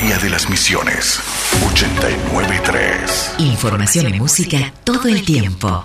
Bahía de las Misiones, 89.3. Información y música todo el tiempo.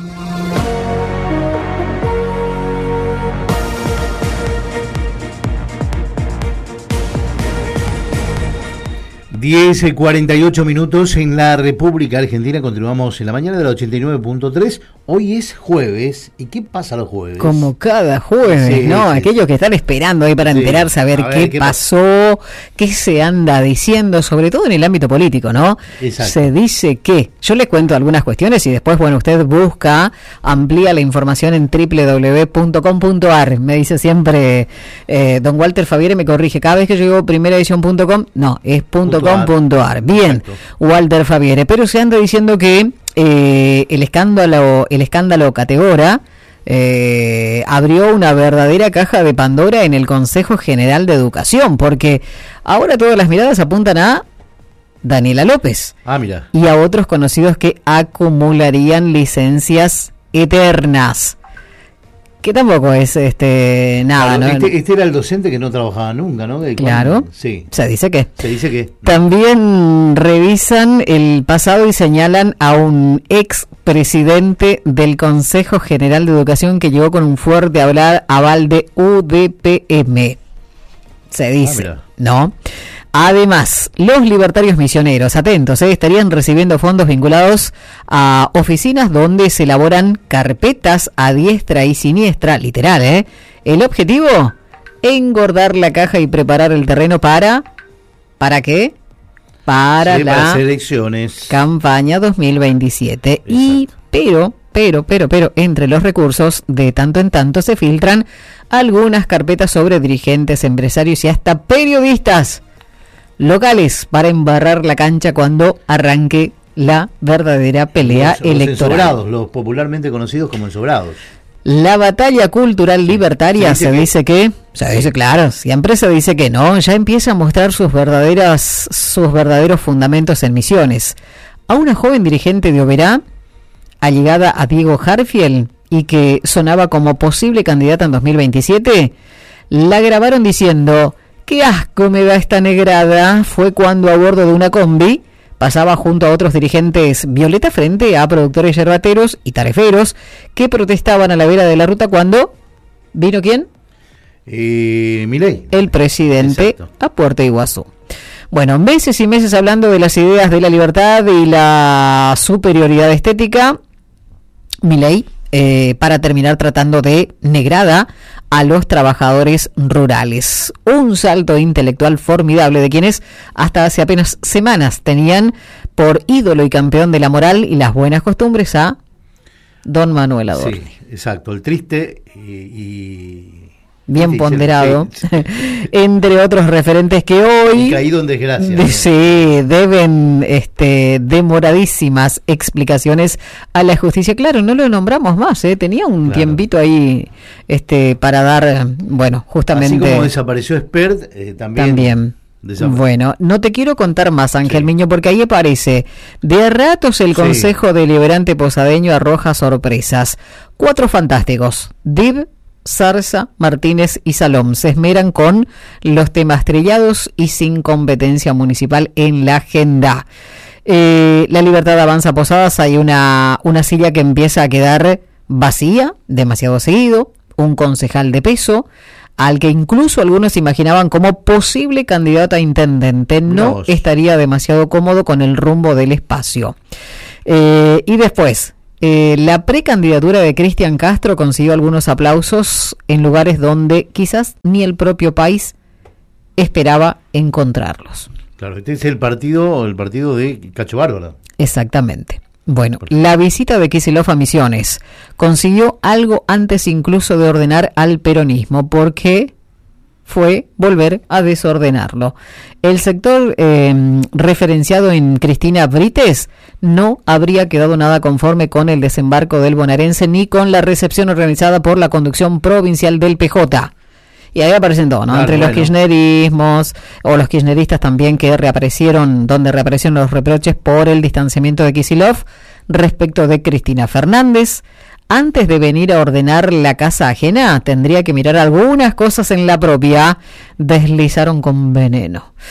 Diez 48 minutos en la República Argentina. Continuamos en la mañana de la 89.3. Hoy es jueves. ¿Y qué pasa los jueves? Como cada jueves, sí, ¿no? Sí. Aquellos que están esperando ahí para enterarse a ver qué pasó, qué se anda diciendo, sobre todo en el ámbito político, ¿no? Exacto. Se dice que, yo le cuento algunas cuestiones y después, bueno, usted busca, amplía la información en www.com.ar. Me dice siempre don Walter Fabiere, me corrige, cada vez que yo digo primeraedición.com, no, es .com.ar. Bien, Exacto. Walter Fabiere, pero se anda diciendo que el escándalo Categora abrió una verdadera caja de Pandora en el Consejo General de Educación, porque ahora todas las miradas apuntan a Daniela López Mira. y a otros conocidos que acumularían licencias eternas, que tampoco es nada, Claro, ¿no? este era el docente que no trabajaba nunca, ¿no? Claro, Sí. se dice que No. también revisan el pasado y señalan a un ex presidente del Consejo General de Educación que llegó con un fuerte aval de UDPM. Se dice, mira. ¿no? Además, los libertarios misioneros, atentos, estarían recibiendo fondos vinculados a oficinas donde se elaboran carpetas a diestra y siniestra, literal, El objetivo, engordar la caja y preparar el terreno ¿para qué? Para las la elecciones. campaña 2027. Exacto. Y, pero, entre los recursos, de tanto en tanto se filtran algunas carpetas sobre dirigentes, empresarios y hasta periodistas locales para embarrar la cancha cuando arranque la verdadera pelea Los electoral. ensobrados, los popularmente conocidos como ensobrados. La batalla cultural libertaria se dice que, claro, siempre se dice que no, ya empieza a mostrar sus verdaderos fundamentos en Misiones. A una joven dirigente de Oberá, allegada a Diego Harfield y que sonaba como posible candidata en 2027, la grabaron diciendo: ¡qué asco me da esta negrada! Fue cuando a bordo de una combi pasaba junto a otros dirigentes Violeta frente a productores yerbateros y tareferos que protestaban a la vera de la ruta cuando ¿vino quién? Milei. El presidente. Exacto. A Puerto Iguazú. Bueno, meses y meses hablando de las ideas de la libertad y la superioridad estética. Milei, para terminar tratando de negrada a los trabajadores rurales. Un salto intelectual formidable de quienes hasta hace apenas semanas tenían por ídolo y campeón de la moral y las buenas costumbres a don Manuel Adorni. Sí, exacto. El triste y bien sí, ponderado, sí. entre otros referentes que hoy caído en desgracia, ¿no? sí, deben demoradísimas explicaciones a la justicia. Claro, no lo nombramos más, tenía un tiempito ahí para dar, bueno, justamente. Así como desapareció Spert, también. Bueno, no te quiero contar más, Ángel Miño, porque ahí aparece. De ratos el Consejo Deliberante Posadeño arroja sorpresas. 4 fantásticos: Dib, Zarza, Martínez y Salom se esmeran con los temas trillados y sin competencia municipal en la agenda. La Libertad avanza Posadas, hay una silla que empieza a quedar vacía, demasiado seguido, un concejal de peso, al que incluso algunos imaginaban como posible candidato a intendente, no estaría demasiado cómodo con el rumbo del espacio. Y después, la precandidatura de Cristian Castro consiguió algunos aplausos en lugares donde quizás ni el propio país esperaba encontrarlos. Claro, este es el partido de Cacho Bárbara. Exactamente. Bueno, la visita de Kicillof a Misiones consiguió algo antes incluso de ordenar al peronismo, porque fue volver a desordenarlo. El sector referenciado en Cristina Brites no habría quedado nada conforme con el desembarco del bonaerense ni con la recepción organizada por la conducción provincial del PJ. Y ahí aparecen todos, ¿no? Claro, entre los kirchnerismos o los kirchneristas también que reaparecieron, donde reaparecieron los reproches por el distanciamiento de Kicillof respecto de Cristina Fernández. Antes de venir a ordenar la casa ajena, tendría que mirar algunas cosas en la propia. Deslizaron con veneno.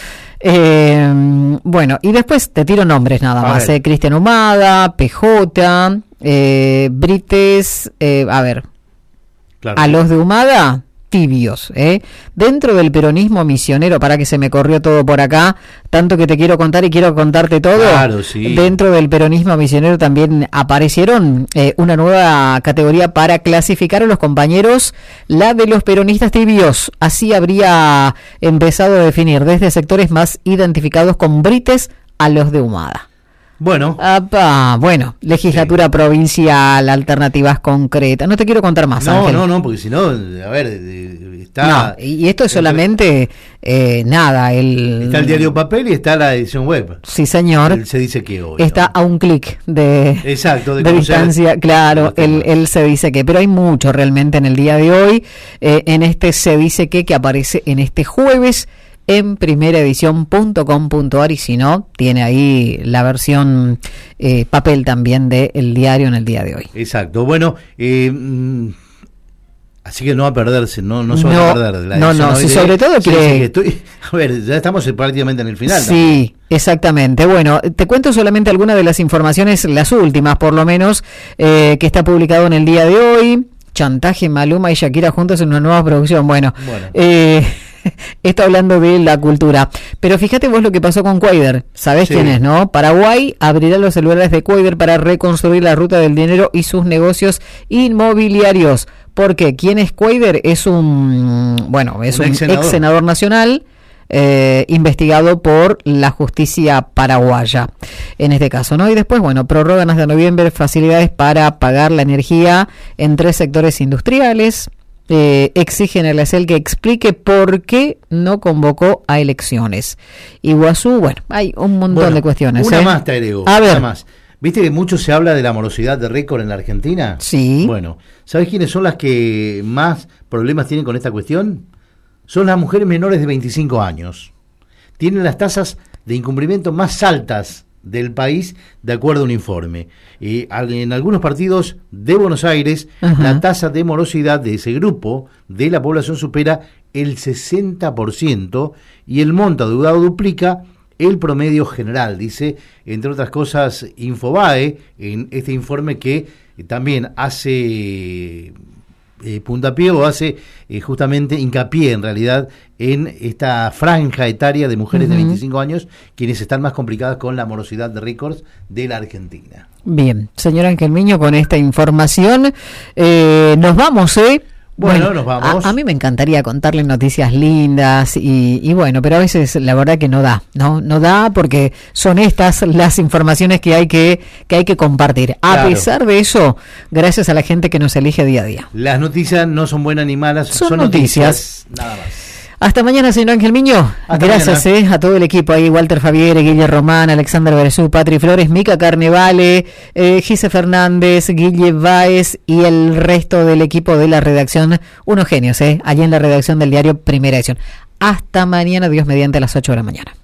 Bueno, y después te tiro nombres nada más. Cristian Humada, PJ, Brites, claro. A los de Humada, tibios, dentro del peronismo misionero, para que se me corrió todo por acá, tanto que te quiero contar y quiero contarte todo. Claro, sí. Dentro del peronismo misionero también aparecieron una nueva categoría para clasificar a los compañeros, la de los peronistas tibios. Así habría empezado a definir desde sectores más identificados con Brites a los de Humada. Bueno. Bueno, legislatura provincial, alternativas concretas. No te quiero contar más, Ángel. No, porque si no, a ver, está... No, y esto es solamente, nada, está el diario papel y está la edición web. Sí, señor. Se dice que hoy. Está a un clic de distancia, claro, él se dice que, pero hay mucho realmente en el día de hoy, en este se dice que aparece en este jueves, en primeraedición.com.ar, y si no, tiene ahí la versión papel también del diario en el día de hoy. Exacto, bueno, así que no va a perderse, no se va a perder. Si sobre todo quiere... A ver, ya estamos prácticamente en el final. Sí, también. Exactamente. Bueno, te cuento solamente algunas de las informaciones, las últimas por lo menos, que está publicado en el día de hoy. Chantaje, Maluma y Shakira juntos en una nueva producción. Bueno. Esto hablando de la cultura. Pero fíjate vos lo que pasó con Quader. ¿Sabés quién es, no? Paraguay abrirá los celulares de Quader para reconstruir la ruta del dinero y sus negocios inmobiliarios. ¿Por qué? ¿Quién es Quader? Es un ex senador nacional, investigado por la justicia paraguaya en este caso, ¿no? Y después, prorrogan hasta noviembre facilidades para pagar la energía en 3 sectores industriales. Exigen a la CEL que explique por qué no convocó a elecciones. Iguazú, hay un montón de cuestiones. Una más te agrego. A ver. Una más. ¿Viste que mucho se habla de la morosidad de récord en la Argentina? Sí. Bueno, ¿sabes quiénes son las que más problemas tienen con esta cuestión? Son las mujeres menores de 25 años. Tienen las tasas de incumplimiento más altas del país, de acuerdo a un informe. En algunos partidos de Buenos Aires, la tasa de morosidad de ese grupo de la población supera el 60% y el monto adeudado duplica el promedio general, dice, entre otras cosas, Infobae, en este informe que también hace puntapié o hace justamente hincapié en realidad en esta franja etaria de mujeres de 25 años, quienes están más complicadas con la morosidad de récords de la Argentina. Bien, señor Ángel Miño, con esta información nos vamos, Bueno, nos vamos. A mí me encantaría contarle noticias lindas y pero a veces la verdad que no da porque son estas las informaciones que hay que compartir. A pesar de eso, gracias a la gente que nos elige día a día. Las noticias no son buenas ni malas, son noticias. Nada más. Hasta mañana, señor Ángel Miño. Gracias a todo el equipo ahí, Walter Fabiere, Guille Román, Alexander Beresú, Patri Flores, Mica Carnevale, Gise Fernández, Guille Báez y el resto del equipo de la redacción. Unos genios, allí en la redacción del diario Primera Edición. Hasta mañana, Dios mediante, a las 8 de la mañana.